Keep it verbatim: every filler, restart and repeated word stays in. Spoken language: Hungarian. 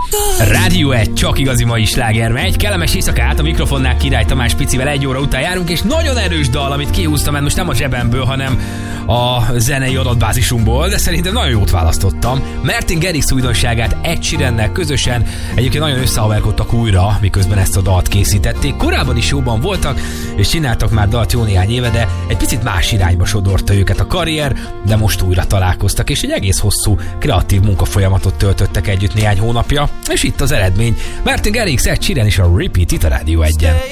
Rádió egy, csak igazi mai sláger megy. Kellemes éjszakát, a mikrofonnál Király Tamás Picivel egy óra után járunk, és nagyon erős dal, amit kihúztam, mert most nem a zsebemből, hanem a zenei adatbázisunkból, de szerintem nagyon jót választottam. Martin Garrix újdonságát Ed Sheerannel közösen egyébként nagyon összehaverkodtak újra, miközben ezt a dalt készítették. Korábban is jóban voltak, és csináltak már dalt jó néhány éve, de egy picit más irányba sodorta őket a karrier, de most újra találkoztak, és egy egész hosszú kreatív munkafolyamatot töltöttek együtt néhány hónapja, és itt az eredmény. Martin Garrix, Ed Sheeran és a Repeat itt a Rádió egyen.